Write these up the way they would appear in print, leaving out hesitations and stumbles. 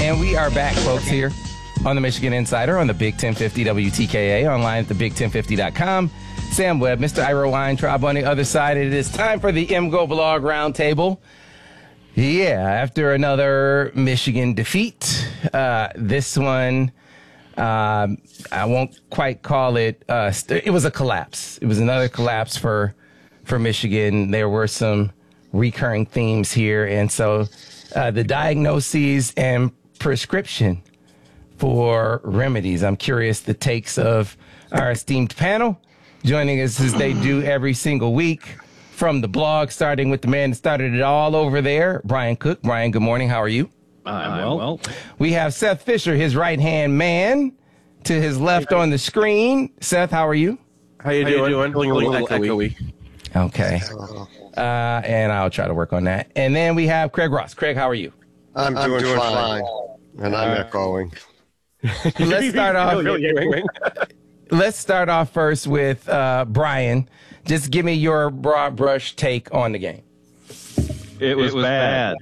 And we are back, folks, here on the Michigan Insider on the Big 1050 WTKA, online at thebig1050.com. Sam Webb, Mr. Ira Weintraub on the other side. It is time for the MGO Blog Roundtable. Yeah, after another Michigan defeat, this one, I won't quite call it, it was a collapse. It was another collapse for Michigan. There were some recurring themes here. And so the diagnoses and prescription for remedies. I'm curious the takes of our esteemed panel joining us as they do every single week from the blog, starting with the man that started it all over there, Brian Cook. Brian, good morning. How are you? I'm well. We have Seth Fisher, his right-hand man, to his left on the screen. Seth, how are you? How you doing? Feeling a little echoey. Okay. And I'll try to work on that. And then we have Craig Ross. Craig, how are you? I'm doing fine. And I'm echoing. Let's start off. Let's start off first with Brian. Just give me your broad brush take on the game. It was bad.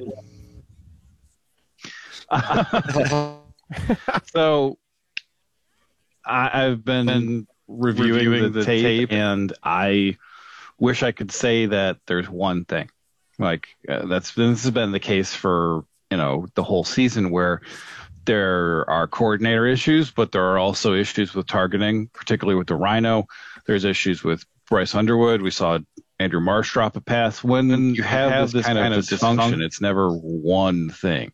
So I've been reviewing the tape, and I wish I could say that there's one thing. Like this has been the case for the whole season, where there are coordinator issues, but there are also issues with targeting, particularly with the Rhino. There's issues with Bryce Underwood. We saw Andrew Marsh drop a pass. When you have this kind of dysfunction, it's never one thing.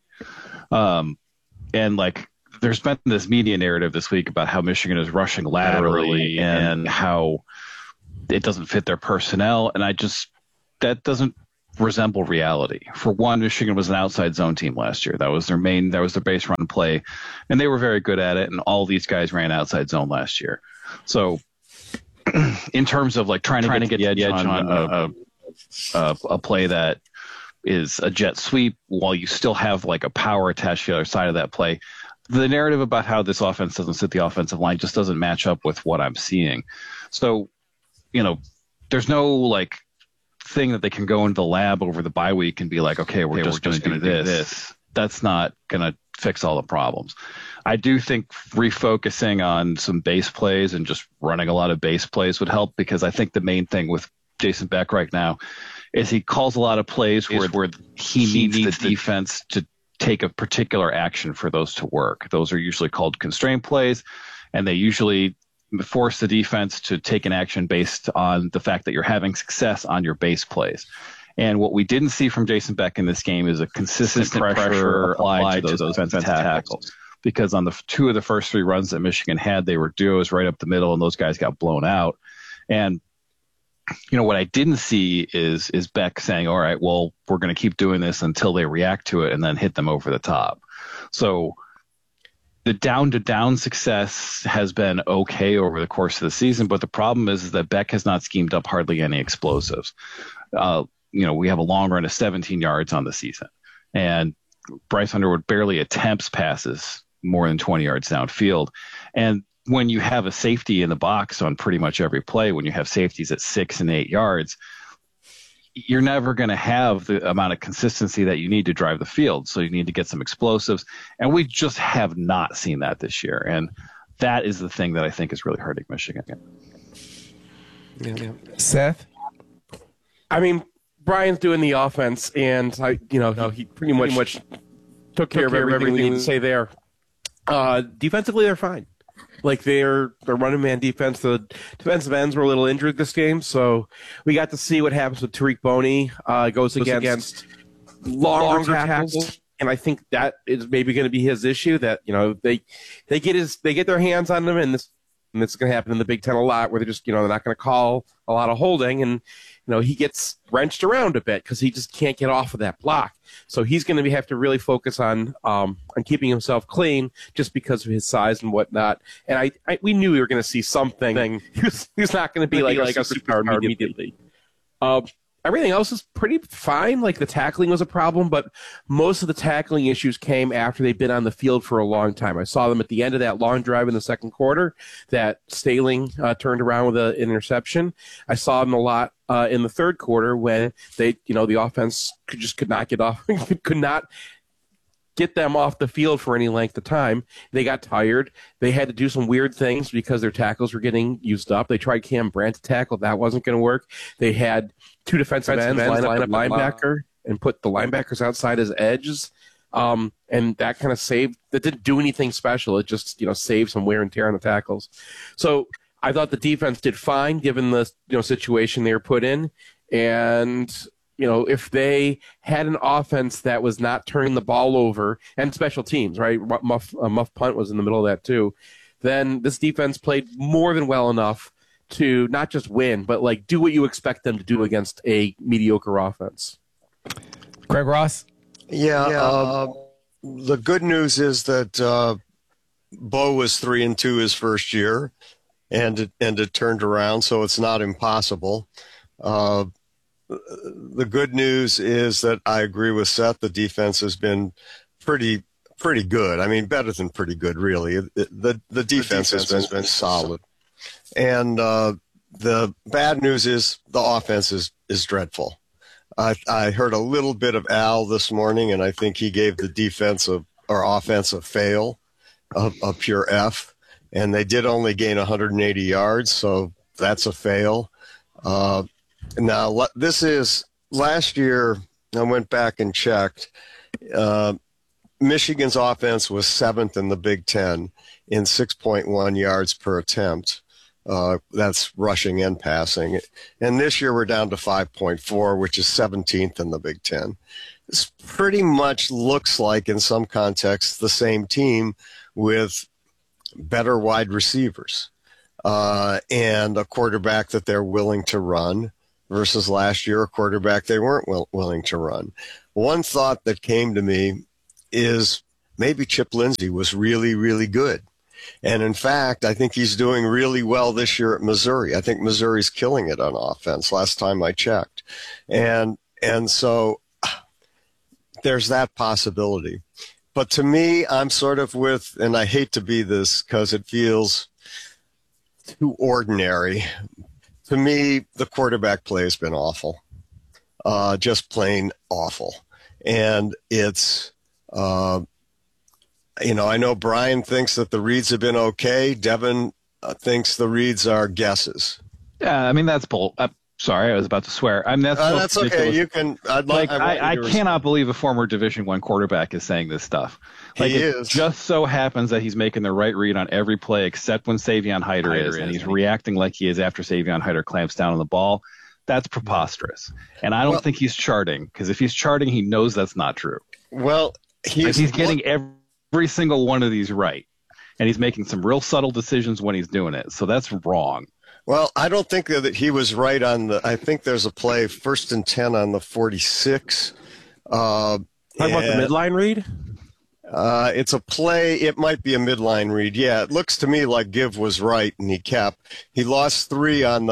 And like, there's been this media narrative this week about how Michigan is rushing laterally and how it doesn't fit their personnel. And that doesn't resemble reality. For one, Michigan was an outside zone team last year. That was their base run play, and they were very good at it. And all these guys ran outside zone last year. So in terms of like trying to get the edge on a play that is a jet sweep while you still have like a power attached to the other side of that play, the narrative about how this offense doesn't sit the offensive line just doesn't match up with what I'm seeing. So, there's no like thing that they can go into the lab over the bye week and be like, okay, we're just going to do this. That's not going to fix all the problems. I do think refocusing on some base plays and just running a lot of base plays would help, because I think the main thing with Jason Beck right now is he calls a lot of plays where he needs the defense to take a particular action for those to work. Those are usually called constraint plays, and they usually force the defense to take an action based on the fact that you're having success on your base plays. And what we didn't see from Jason Beck in this game is a consistent pressure applied to those defensive tackles. Because on the two of the first three runs that Michigan had, they were duos right up the middle, and those guys got blown out. And what I didn't see is Beck saying, all right, well, we're going to keep doing this until they react to it and then hit them over the top. So the down-to-down success has been okay over the course of the season, but the problem is that Beck has not schemed up hardly any explosives. We have a long run of 17 yards on the season, and Bryce Underwood barely attempts passes more than 20 yards downfield. And when you have a safety in the box on pretty much every play, when you have safeties at 6 and 8 yards, you're never going to have the amount of consistency that you need to drive the field. So you need to get some explosives. And we just have not seen that this year. And that is the thing that I think is really hurting Michigan. Yeah. Seth? I mean, Brian's doing the offense, and he pretty much took care of everything we need to say there. Defensively, they're fine. Like they're running man defense. The defensive ends were a little injured this game, so we got to see what happens with Tariq Boney. Goes against longer tackles, and I think that is maybe going to be his issue. That they get their hands on him, and this is going to happen in the Big Ten a lot, where they're just they're not going to call a lot of holding, and he gets wrenched around a bit because he just can't get off of that block. So he's going to have to really focus on keeping himself clean, just because of his size and whatnot. And we knew we were going to see something. He's not going to be like a superstar immediately. Everything else is pretty fine. Like the tackling was a problem, but most of the tackling issues came after they'd been on the field for a long time. I saw them at the end of that long drive in the second quarter that Staling turned around with an interception. I saw them a lot in the third quarter when they, the offense could not get off, could not get them off the field for any length of time. They got tired. They had to do some weird things because their tackles were getting used up. They tried Cam Brandt to tackle. That wasn't going to work. They had two defensive ends line up linebacker and put the linebackers outside as edges. And that kind of saved – that didn't do anything special. It just, saved some wear and tear on the tackles. So I thought the defense did fine given the situation they were put in. And – if they had an offense that was not turning the ball over, and special teams, right? Muff punt was in the middle of that too. Then this defense played more than well enough to not just win, but do what you expect them to do against a mediocre offense. Craig Ross? Yeah. The good news is that Bo was 3-2 his first year, and it turned around, so it's not impossible. The good news is that I agree with Seth. The defense has been pretty good. I mean, better than pretty good, really. The defense has been solid. And the bad news is the offense is dreadful. I heard a little bit of Al this morning, and I think he gave the defense or offense a fail, a pure F. And they did only gain 180 yards, so that's a fail. Now, this is last year. I went back and checked. Michigan's offense was 7th in the Big Ten in 6.1 yards per attempt. That's rushing and passing. And this year we're down to 5.4, which is 17th in the Big Ten. This pretty much looks like, in some contexts, the same team with better wide receivers and a quarterback that they're willing to run. Versus last year, a quarterback they weren't willing to run. One thought that came to me is maybe Chip Lindsey was really, really good. And in fact, I think he's doing really well this year at Missouri. I think Missouri's killing it on offense last time I checked. And so there's that possibility. But to me, I'm sort of with, and I hate to be this because it feels too ordinary, to me, the quarterback play has been awful, just plain awful. And it's, I know Brian thinks that the reads have been okay. Devin thinks the reads are guesses. Yeah, I mean, that's bull. Sorry, I was about to swear. I mean, that's okay. You can. I cannot believe a former Division I quarterback is saying this stuff. He is. It just so happens that he's making the right read on every play except when Savion Hyder is, and he's reacting like he is after Savion Hyder clamps down on the ball. That's preposterous. And I don't think he's charting, because if he's charting, he knows that's not true. Well, he's getting every single one of these right, and he's making some real subtle decisions when he's doing it. So that's wrong. Well, I don't think that he was right on I think there's a play 1st and 10 on the 46. Talk about the midline read? It's a play. It might be a midline read. Yeah, it looks to me like Give was right, and he lost 3 on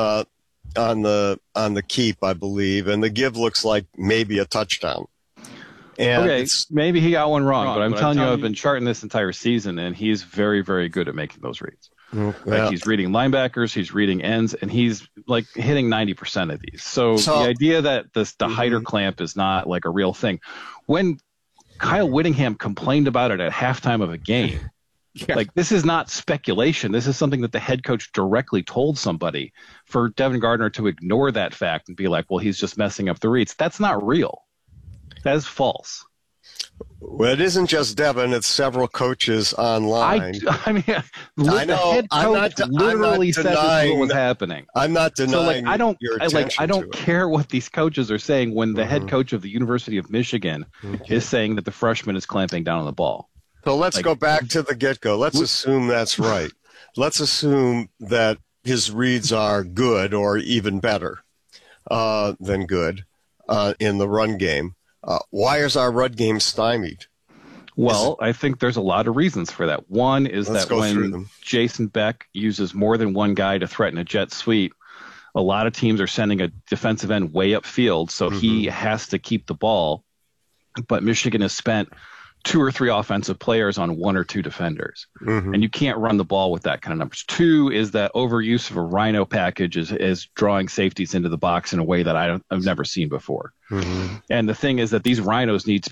the keep, I believe, and the Give looks like maybe a touchdown. And okay, maybe he got one wrong, but I'm telling you, I've been charting this entire season, and he's very, very good at making those reads. Like he's reading linebackers, he's reading ends, and he's hitting 90% of these. So the idea that the Hyder clamp is not a real thing. When Kyle Whittingham complained about it at halftime of a game, this is not speculation. This is something that the head coach directly told somebody. For Devin Gardner to ignore that fact and be like, well, he's just messing up the reads, that's not real. That is false. Well, it isn't just Devin; it's several coaches online. I mean, I know. The head coach literally said this was happening. I'm not denying. So, I don't care what these coaches are saying when the head coach of the University of Michigan is saying that the freshman is clamping down on the ball. So let's go back to the get-go. Let's assume that's right. Let's assume that his reads are good or even better than good in the run game. Why is our run game stymied? Well, I think there's a lot of reasons for that. One is that when Jason Beck uses more than one guy to threaten a jet sweep, a lot of teams are sending a defensive end way upfield, so he has to keep the ball. But Michigan has spent 2 or 3 offensive players on 1 or 2 defenders, and you can't run the ball with that kind of numbers. 2 is that overuse of a rhino package is drawing safeties into the box in a way that I've never seen before. And the thing is that these rhinos need to be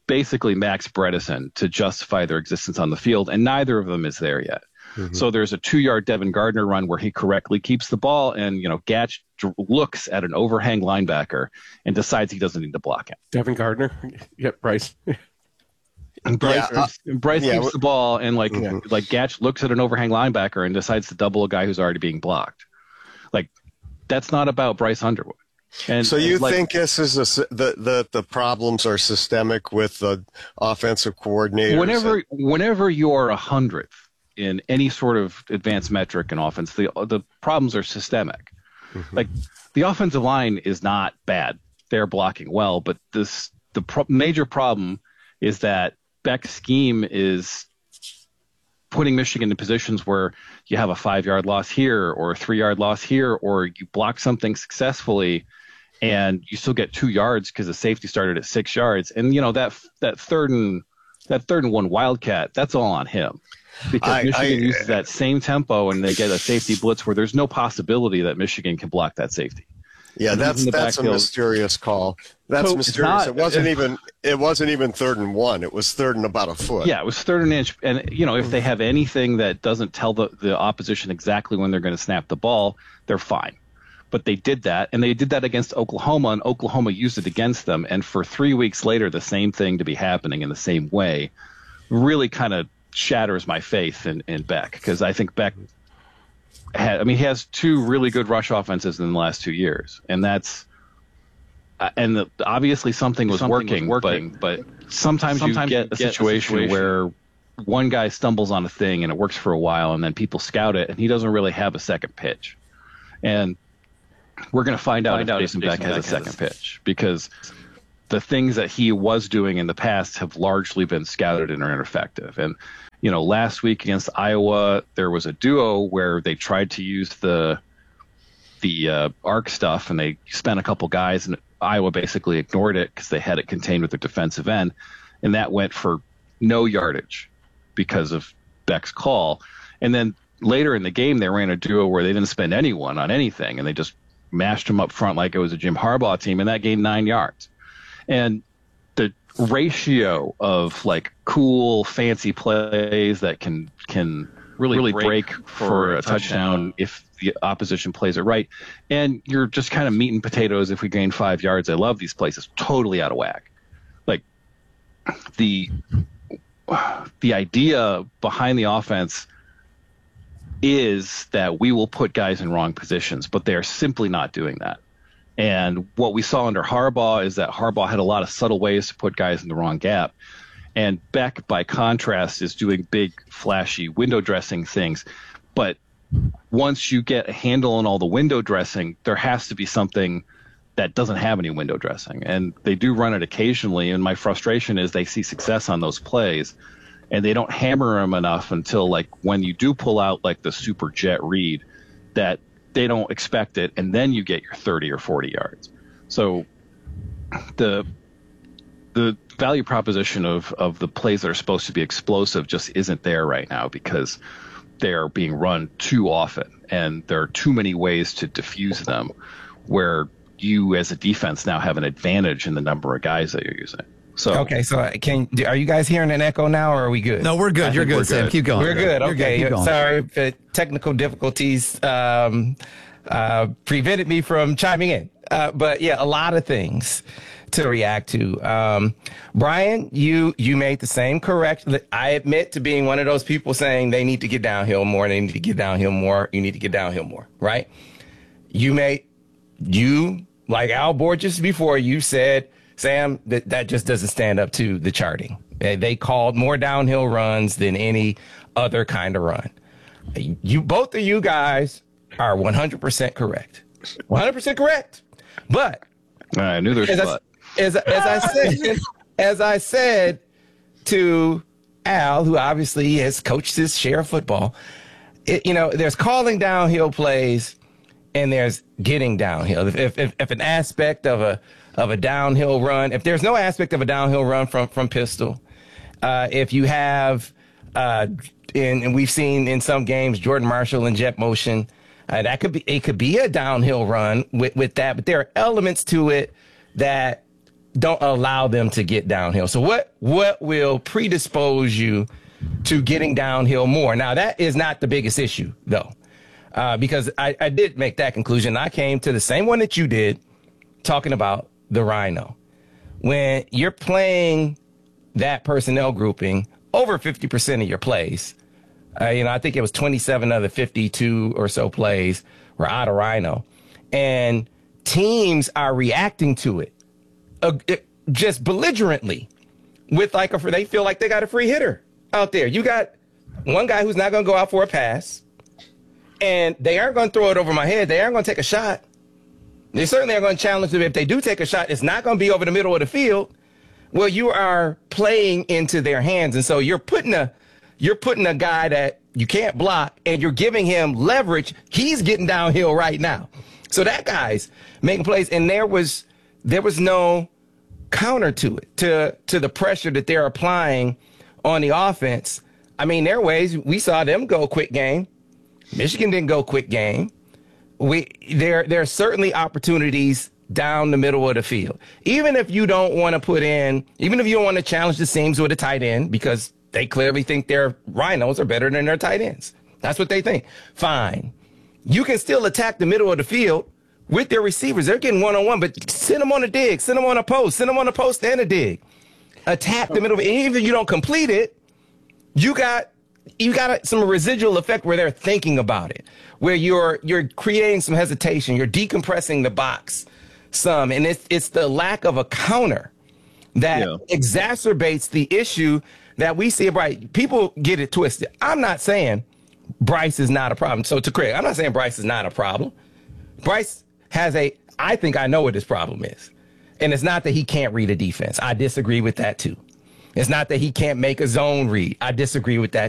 basically Max Bredesen to justify their existence on the field, and neither of them is there yet. Mm-hmm. So there's a 2-yard Devin Gardner run where he correctly keeps the ball, and Gatch looks at an overhang linebacker and decides he doesn't need to block him. Devin Gardner, yep, Bryce. And Bryce keeps the ball, and like Gatch looks at an overhang linebacker and decides to double a guy who's already being blocked. Like, that's not about Bryce Underwood. And so you think this is the problems are systemic with the offensive coordinators? Whenever you're 100th in any sort of advanced metric in offense, the problems are systemic. Mm-hmm. Like, the offensive line is not bad; they're blocking well, but major problem is that Beck's scheme is putting Michigan in positions where you have a 5-yard loss here or a 3-yard loss here, or you block something successfully and you still get 2 yards because the safety started at 6 yards. And that third and 1 Wildcat, that's all on him, because Michigan uses that same tempo and they get a safety blitz where there's no possibility that Michigan can block that safety. Yeah, that's a mysterious call. That's mysterious. It wasn't even 3rd and 1. It was 3rd and about a foot. Yeah, it was 3rd and inch. And if they have anything that doesn't tell the opposition exactly when they're going to snap the ball, they're fine. But they did that, and they did that against Oklahoma, and Oklahoma used it against them. And for 3 weeks later, the same thing to be happening in the same way really kind of shatters my faith in Beck, because I think Beck he has 2 really good rush offenses in the last 2 years, and obviously something was working. But sometimes you get a situation where one guy stumbles on a thing and it works for a while, and then people scout it, and he doesn't really have a second pitch. And we're going to find out if Jason Beck has a second pitch, because the things that he was doing in the past have largely been scouted and are ineffective. And last week against Iowa, there was a duo where they tried to use the arc stuff, and they spent a couple guys, and Iowa basically ignored it because they had it contained with their defensive end, and that went for no yardage because of Beck's call. And then later in the game, they ran a duo where they didn't spend anyone on anything, and they just mashed them up front like it was a Jim Harbaugh team, and that gained 9 yards. And the ratio of like cool, fancy plays that can really break for a touchdown if the opposition plays it right, and you're just kind of meat and potatoes if we gain 5 yards. I love these plays. It's totally out of whack. Like, the idea behind the offense is that we will put guys in wrong positions, but they're simply not doing that. And what we saw under Harbaugh is that Harbaugh had a lot of subtle ways to put guys in the wrong gap. And Beck, by contrast, is doing big, flashy window dressing things. But once you get a handle on all the window dressing, there has to be something that doesn't have any window dressing. And they do run it occasionally. And my frustration is they see success on those plays, and they don't hammer them enough until, like, when you do pull out, like, the super jet read, that they don't expect it, and then you get your 30 or 40 yards. So the value proposition of the plays that are supposed to be explosive just isn't there right now, because they're being run too often, and there are too many ways to diffuse them, where you as a defense now have an advantage in the number of guys that you're using. So okay, so are you guys hearing an echo now, or are we good? No, we're good. You're good, Sam. Keep going. We're good. Okay. Keep going. Sorry for technical difficulties prevented me from chiming in. But yeah, a lot of things to react to. Brian, you made the same correction. I admit to being one of those people saying they need to get downhill more. They need to get downhill more. You need to get downhill more, right? You like Al Borges before, you said, Sam, that just doesn't stand up to the charting. They called more downhill runs than any other kind of run. Both of you guys are 100% correct. 100% correct. But I knew there was a but. As I said to Al, who obviously has coached his share of football, there's calling downhill plays and there's getting downhill. If an aspect of a downhill run, if there's no aspect of a downhill run from pistol, if you have, and we've seen in some games, Jordan Marshall and jet motion, it could be a downhill run with that, but there are elements to it that don't allow them to get downhill. So what will predispose you to getting downhill more? Now, that is not the biggest issue, though, because I did make that conclusion. I came to the same one that you did, talking about the Rhino. When you're playing that personnel grouping over 50% of your plays, I think it was 27 of the 52 or so plays were out of Rhino. And teams are reacting to it just belligerently with they feel like they got a free hitter out there. You got one guy who's not going to go out for a pass, and they aren't going to throw it over my head. They aren't going to take a shot. They certainly are going to challenge them. If they do take a shot, it's not going to be over the middle of the field. Well, you are playing into their hands. And so you're putting a guy that you can't block, and you're giving him leverage. He's getting downhill right now. So that guy's making plays, and there was no counter to it, to the pressure that they're applying on the offense. I mean, there are ways we saw them go quick game. Michigan didn't go quick game. There are certainly opportunities down the middle of the field. Even if you don't want to challenge the seams with a tight end, because they clearly think their Rhinos are better than their tight ends. That's what they think. Fine. You can still attack the middle of the field with their receivers. They're getting one-on-one, but send them on a dig, send them on a post, send them on a post and a dig. Attack the middle of it. And even if you don't complete it, you got some residual effect where they're thinking about it, where you're creating some hesitation, you're decompressing the box some, and it's the lack of a counter that exacerbates the issue that we see. Right? People get it twisted. I'm not saying Bryce is not a problem. So to Craig, I'm not saying Bryce is not a problem. Bryce I think I know what his problem is. And it's not that he can't read a defense. I disagree with that too. It's not that he can't make a zone read. I disagree with that